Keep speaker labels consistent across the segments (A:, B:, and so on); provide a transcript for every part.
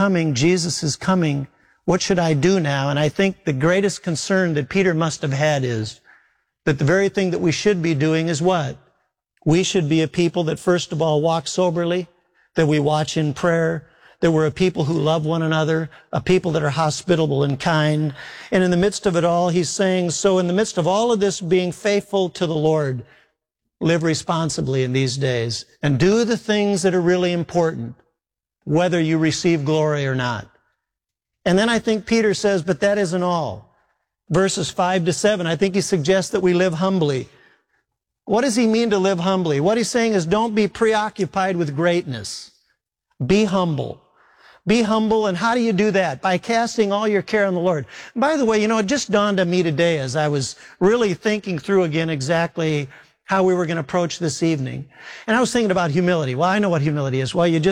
A: coming. Jesus is coming. What should I do now? And I think the greatest concern that Peter must have had is that the very thing that we should be doing is what? We should be a people that first of all walk soberly, that we watch in prayer, that we're a people who love one another, a people that are hospitable and kind. And in the midst of it all, he's saying, so in the midst of all of this, being faithful to the Lord, live responsibly in these days and do the things that are really important, whether you receive glory or not. And then I think Peter says, but that isn't all. Verses 5 to 7, I think he suggests that we live humbly. What does he mean to live humbly? What he's saying is don't be preoccupied with greatness. Be humble. Be humble, and how do you do that? By casting all your care on the Lord. By the way, it just dawned on me today as I was really thinking through again exactly how we were going to approach this evening. And I was thinking about humility. Well, I know what humility is. Well, you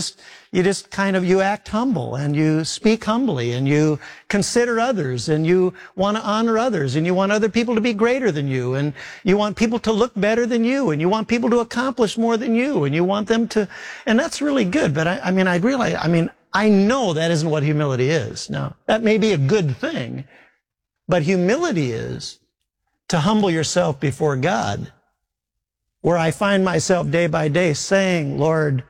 A: act humble, and you speak humbly, and you consider others, and you want to honor others, and you want other people to be greater than you, and you want people to look better than you, and you want people to accomplish more than you, and you want them to, and that's really good. But I know that isn't what humility is. Now, that may be a good thing, but humility is to humble yourself before God, where I find myself day by day saying, Lord,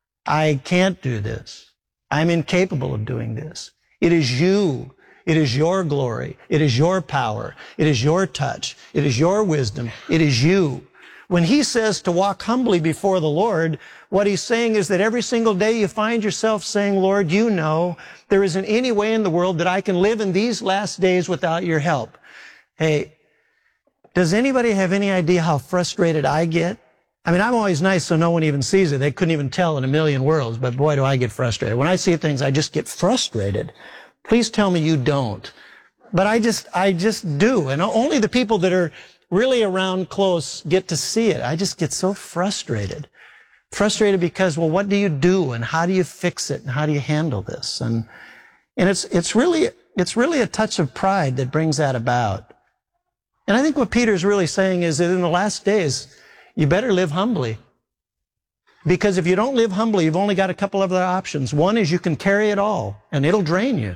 A: I can't do this. I'm incapable of doing this. It is you. It is your glory. It is your power. It is your touch. It is your wisdom. It is you. When he says to walk humbly before the Lord, what he's saying is that every single day you find yourself saying, Lord, you know there isn't any way in the world that I can live in these last days without your help. Hey, does anybody have any idea how frustrated I get? I'm always nice so no one even sees it. They couldn't even tell in a million worlds, but boy, do I get frustrated. When I see things, I just get frustrated. Please tell me you don't. But I just do. And only the people that are really around close get to see it. I just get so frustrated. Frustrated because, well, what do you do, and how do you fix it, and how do you handle this? And it's really a touch of pride that brings that about. And I think what Peter's really saying is that in the last days, you better live humbly. Because if you don't live humbly, you've only got a couple of other options. One is you can carry it all, and it'll drain you.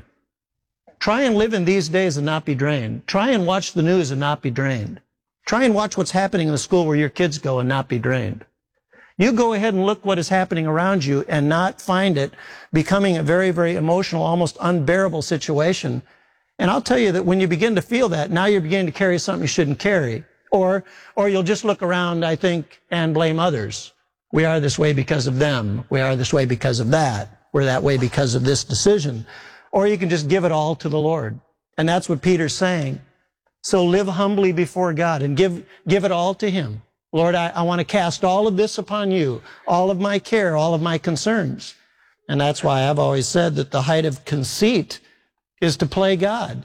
A: Try and live in these days and not be drained. Try and watch the news and not be drained. Try and watch what's happening in the school where your kids go and not be drained. You go ahead and look what is happening around you and not find it becoming a very, very emotional, almost unbearable situation. And I'll tell you that when you begin to feel that, now you're beginning to carry something you shouldn't carry. Or you'll just look around, I think, and blame others. We are this way because of them. We are this way because of that. We're that way because of this decision. Or you can just give it all to the Lord. And that's what Peter's saying. So live humbly before God and give it all to him. Lord, I want to cast all of this upon you, all of my care, all of my concerns. And that's why I've always said that the height of conceit is to play God.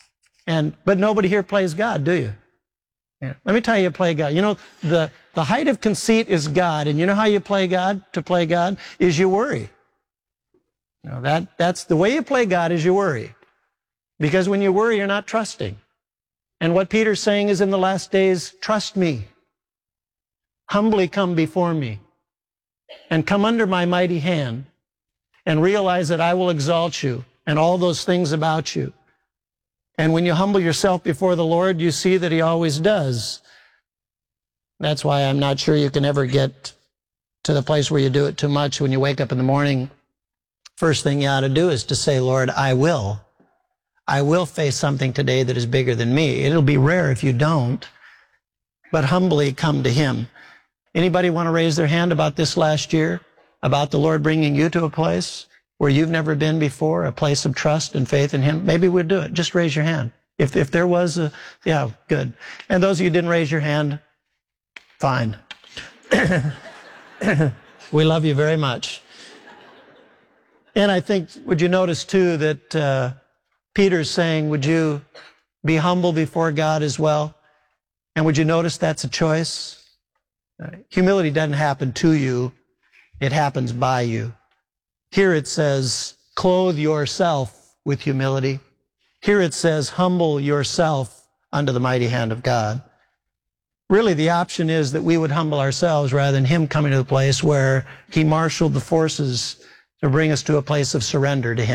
A: But nobody here plays God, do you? Yeah. Let me tell you, play God. The height of conceit is God. And you know how you play God? To play God is you worry. That's the way you play God, is you worry. Because when you worry, you're not trusting. And what Peter's saying is, in the last days, trust me. Humbly come before me. And come under my mighty hand. And realize that I will exalt you. And all those things about you. And when you humble yourself before the Lord, you see that he always does. That's why I'm not sure you can ever get to the place where you do it too much. When you wake up in the morning, first thing you ought to do is to say, Lord, I will face something today that is bigger than me. It'll be rare if you don't, but humbly come to him. Anybody want to raise their hand about this last year? About the Lord bringing you to a place where you've never been before, a place of trust and faith in him? Maybe we'll do it. Just raise your hand. If there was yeah, good. And those of you who didn't raise your hand, fine. We love you very much. And I think, would you notice too that Peter's saying, would you be humble before God as well? And would you notice that's a choice? Humility doesn't happen to you. It happens by you. Here it says, clothe yourself with humility. Here it says, humble yourself under the mighty hand of God. Really, the option is that we would humble ourselves rather than him coming to the place where he marshaled the forces to bring us to a place of surrender to him.